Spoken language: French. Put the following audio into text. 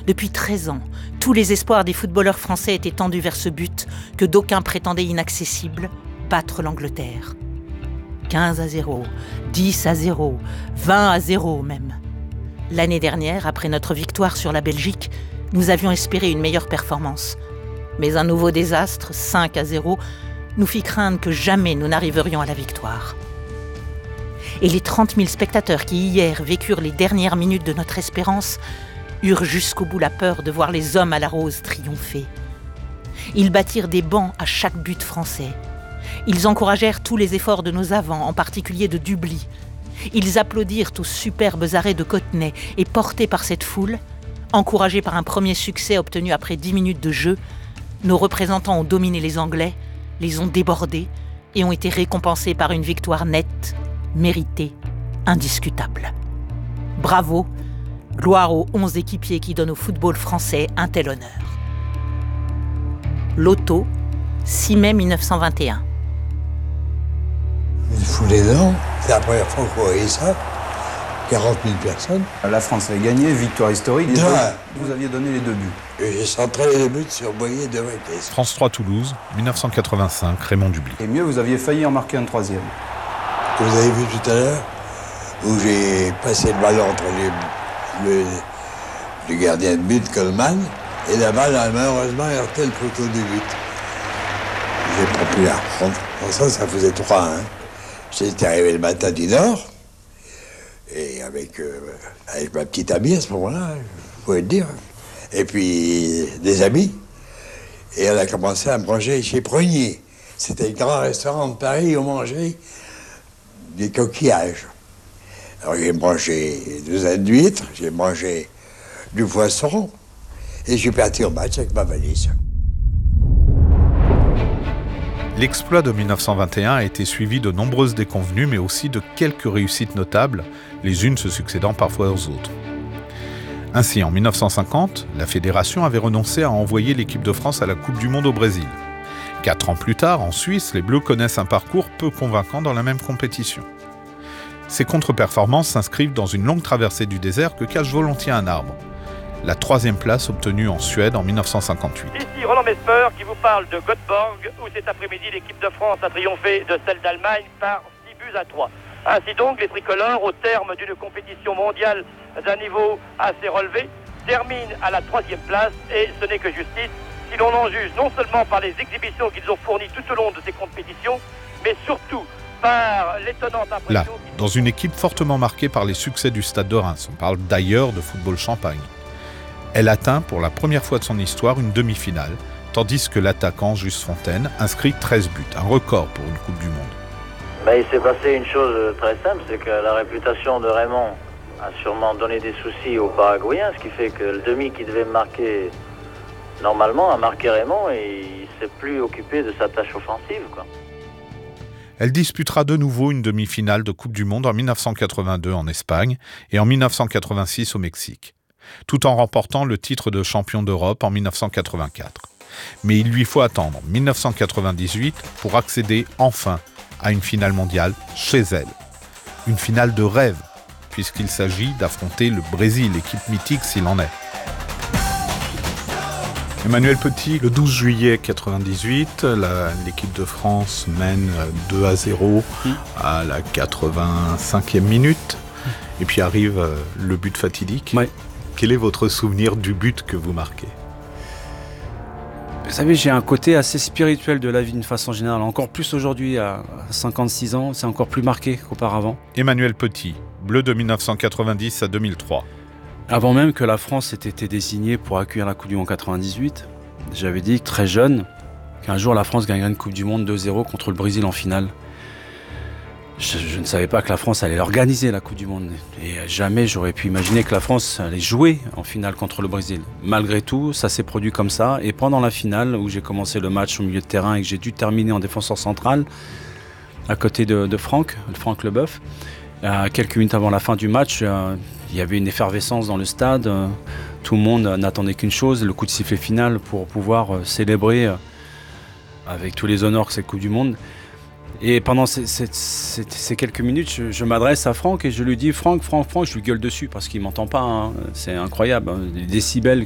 Depuis 13 ans, tous les espoirs des footballeurs français étaient tendus vers ce but que d'aucuns prétendaient inaccessible, battre l'Angleterre. 15-0, 10-0, 20-0 même. L'année dernière, après notre victoire sur la Belgique, nous avions espéré une meilleure performance. Mais un nouveau désastre, 5-0, nous fit craindre que jamais nous n'arriverions à la victoire. Et les 30 000 spectateurs qui hier vécurent les dernières minutes de notre espérance eurent jusqu'au bout la peur de voir les hommes à la rose triompher. Ils battirent des bancs à chaque but français. Ils encouragèrent tous les efforts de nos avants, en particulier de Dubly. Ils applaudirent aux superbes arrêts de Cottenay et portés par cette foule, encouragés par un premier succès obtenu après 10 minutes de jeu, nos représentants ont dominé les Anglais, les ont débordés et ont été récompensés par une victoire nette, méritée, indiscutable. Bravo, gloire aux 11 équipiers qui donnent au football français un tel honneur. Loto, 6 mai 1921. Une foulée d'or, c'est la première fois qu'on voyait ça. 40 000 personnes. La France avait gagné, victoire historique. Vous aviez donné les 2 buts. Et j'ai centré les buts sur Boyer de ma caisse. France 3 Toulouse, 1985, Raymond Dubly. Et mieux, vous aviez failli en marquer un 3e. Vous avez vu tout à l'heure, où j'ai passé le ballon entre le gardien de but, Coleman, et la balle a malheureusement heurté le poteau du but. J'ai pas pu la reprendre. Pour ça faisait 3-1. J'étais arrivé le matin du Nord, et avec ma petite amie à ce moment-là, je pouvais le dire. Et puis des amis. Et on a commencé à manger chez Prunier. C'était le grand restaurant de Paris où on mangeait des coquillages. Alors j'ai mangé 2 ailes d'huîtres, j'ai mangé du poisson, et je suis parti au match avec ma valise. L'exploit de 1921 a été suivi de nombreuses déconvenues, mais aussi de quelques réussites notables, les unes se succédant parfois aux autres. Ainsi, en 1950, la fédération avait renoncé à envoyer l'équipe de France à la Coupe du Monde au Brésil. 4 ans plus tard, en Suisse, les Bleus connaissent un parcours peu convaincant dans la même compétition. Ces contre-performances s'inscrivent dans une longue traversée du désert que cache volontiers un arbre. La 3e place obtenue en Suède en 1958. Ici Roland Mesmer qui vous parle de Göteborg, où cet après-midi l'équipe de France a triomphé de celle d'Allemagne par 6-3. Ainsi donc, les tricolores, au terme d'une compétition mondiale d'un niveau assez relevé, terminent à la 3e place, et ce n'est que justice si l'on en juge non seulement par les exhibitions qu'ils ont fournies tout au long de ces compétitions, mais surtout par l'étonnante impression... Là, dans une équipe fortement marquée par les succès du Stade de Reims, on parle d'ailleurs de football champagne. Elle atteint pour la première fois de son histoire une demi-finale, tandis que l'attaquant Juste Fontaine inscrit 13 buts, un record pour une Coupe du Monde. Il s'est passé une chose très simple, c'est que la réputation de Raymond a sûrement donné des soucis aux Paraguayens, ce qui fait que le demi qui devait marquer normalement a marqué Raymond et il ne s'est plus occupé de sa tâche offensive, quoi. Elle disputera de nouveau une demi-finale de Coupe du Monde en 1982 en Espagne et en 1986 au Mexique, tout en remportant le titre de champion d'Europe en 1984. Mais il lui faut attendre 1998 pour accéder enfin à une finale mondiale chez elle. Une finale de rêve, puisqu'il s'agit d'affronter le Brésil, équipe mythique s'il en est. Emmanuel Petit, le 12 juillet 1998, l'équipe de France mène 2-0 à la 85e minute. Et puis arrive le but fatidique. Ouais. Quel est votre souvenir du but que vous marquez ? Vous savez, j'ai un côté assez spirituel de la vie d'une façon générale. Encore plus aujourd'hui, à 56 ans, c'est encore plus marqué qu'auparavant. Emmanuel Petit, Bleu de 1990 à 2003. Avant même que la France ait été désignée pour accueillir la Coupe du Monde 98, j'avais dit, très jeune, qu'un jour la France gagnerait une Coupe du Monde 2-0 contre le Brésil en finale. Je ne savais pas que la France allait organiser la Coupe du Monde. Et jamais j'aurais pu imaginer que la France allait jouer en finale contre le Brésil. Malgré tout, ça s'est produit comme ça. Et pendant la finale, où j'ai commencé le match au milieu de terrain et que j'ai dû terminer en défenseur central, à côté de Franck Leboeuf, quelques minutes avant la fin du match, il y avait une effervescence dans le stade. Tout le monde n'attendait qu'une chose, le coup de sifflet final pour pouvoir célébrer avec tous les honneurs que cette Coupe du Monde. Et pendant ces quelques minutes, je m'adresse à Franck et je lui dis Franck, je lui gueule dessus parce qu'il ne m'entend pas. Hein. C'est incroyable, hein. Les décibels